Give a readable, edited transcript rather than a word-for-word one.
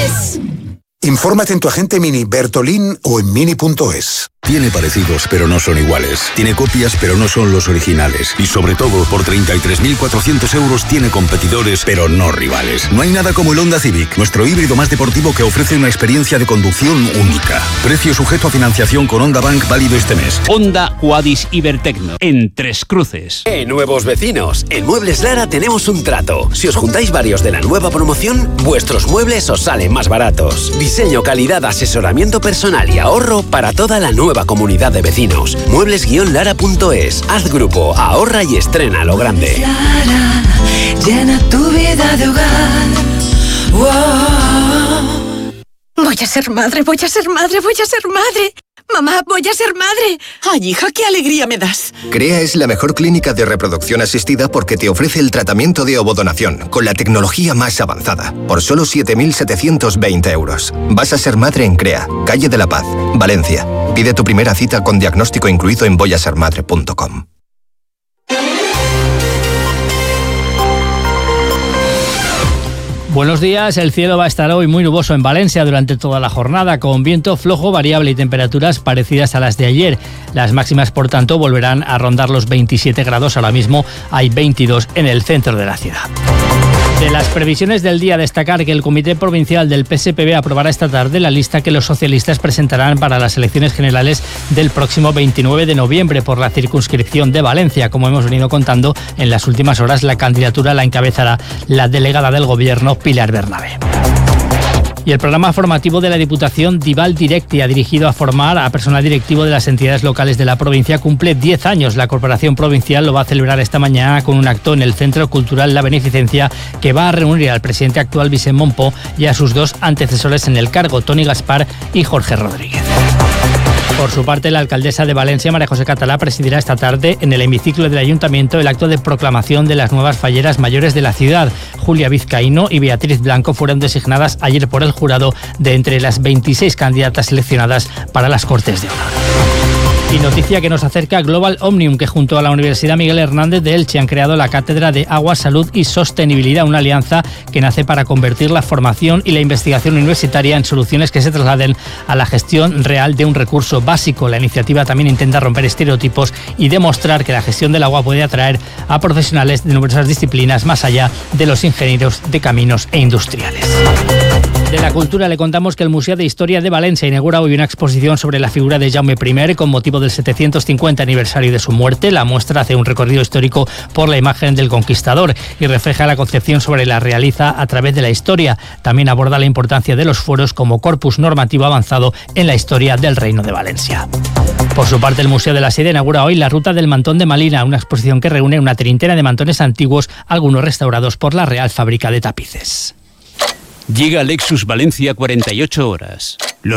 Mini.es. Infórmate en tu agente Mini Bertolín o en Mini.es. Tiene parecidos, pero no son iguales. Tiene copias, pero no son los originales. Y sobre todo, por 33.400 euros tiene competidores, pero no rivales. No hay nada como el Honda Civic, nuestro híbrido más deportivo que ofrece una experiencia de conducción única. Precio sujeto a financiación con Honda Bank válido este mes. Honda Quadis Ibertecno, en Tres Cruces. Nuevos vecinos, en Muebles Lara tenemos un trato. Si os juntáis varios de la nueva promoción, vuestros muebles os salen más baratos. Diseño, calidad, asesoramiento personal y ahorro para toda la nueva comunidad de vecinos. Muebles-lara.es. Haz grupo, ahorra y estrena lo grande. Lara, llena tu vida de hogar. Wow. Voy a ser madre, voy a ser madre, voy a ser madre. Mamá, voy a ser madre. Ay, hija, qué alegría me das. CREA es la mejor clínica de reproducción asistida porque te ofrece el tratamiento de ovodonación con la tecnología más avanzada por solo 7.720 euros. Vas a ser madre en CREA, Calle de la Paz, Valencia. Pide tu primera cita con diagnóstico incluido en voyasermadre.com. Buenos días, el cielo va a estar hoy muy nuboso en Valencia durante toda la jornada, con viento flojo variable y temperaturas parecidas a las de ayer. Las máximas, por tanto, volverán a rondar los 27 grados, ahora mismo hay 22 en el centro de la ciudad. De las previsiones del día, destacar que el Comité Provincial del PSPV aprobará esta tarde la lista que los socialistas presentarán para las elecciones generales del próximo 29 de noviembre por la circunscripción de Valencia. Como hemos venido contando en las últimas horas, la candidatura la encabezará la delegada del Gobierno, Pilar Bernabé. Y el programa formativo de la Diputación Dival Directia, dirigido a formar a personal directivo de las entidades locales de la provincia, cumple 10 años. La Corporación Provincial lo va a celebrar esta mañana con un acto en el Centro Cultural La Beneficencia que va a reunir al presidente actual, Vicent Montpó, y a sus dos antecesores en el cargo, Toni Gaspar y Jorge Rodríguez. Por su parte, la alcaldesa de Valencia, María José Catalá, presidirá esta tarde en el hemiciclo del Ayuntamiento el acto de proclamación de las nuevas falleras mayores de la ciudad. Julia Vizcaíno y Beatriz Blanco fueron designadas ayer por el jurado de entre las 26 candidatas seleccionadas para las Cortes de Honor. Y noticia que nos acerca a Global Omnium, que junto a la Universidad Miguel Hernández de Elche han creado la Cátedra de Agua, Salud y Sostenibilidad, una alianza que nace para convertir la formación y la investigación universitaria en soluciones que se trasladen a la gestión real de un recurso básico. La iniciativa también intenta romper estereotipos y demostrar que la gestión del agua puede atraer a profesionales de numerosas disciplinas más allá de los ingenieros de caminos e industriales. De la cultura le contamos que el Museo de Historia de Valencia inaugura hoy una exposición sobre la figura de Jaume I con motivo del 750 aniversario de su muerte. La muestra hace un recorrido histórico por la imagen del conquistador y refleja la concepción sobre la realeza a través de la historia. También aborda la importancia de los fueros como corpus normativo avanzado en la historia del Reino de Valencia. Por su parte, el Museo de la Sierra inaugura hoy la Ruta del Mantón de Malina, una exposición que reúne una treintena de mantones antiguos, algunos restaurados por la Real Fábrica de Tapices. Llega Lexus Valencia 48 horas.